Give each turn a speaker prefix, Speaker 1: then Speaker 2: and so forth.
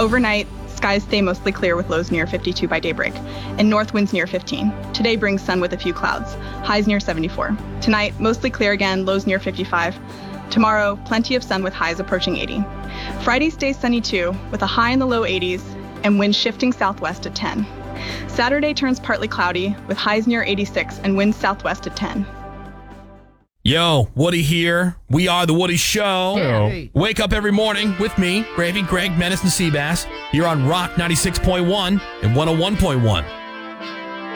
Speaker 1: Overnight, skies stay mostly clear with lows near 52 by daybreak, and north winds near 15. Today brings sun with a few clouds, highs near 74. Tonight, mostly clear again, lows near 55. Tomorrow, plenty of sun with highs approaching 80. Friday stays sunny too, with a high in the low 80s and winds shifting southwest at 10. Saturday turns partly cloudy, with highs near 86 and winds southwest at 10.
Speaker 2: Yo, Woody here. We are The Woody Show.
Speaker 3: Hey.
Speaker 2: Wake up every morning with me, Gravy, Greg, Menace, and Seabass. You're on Rock 96.1 and 101.1.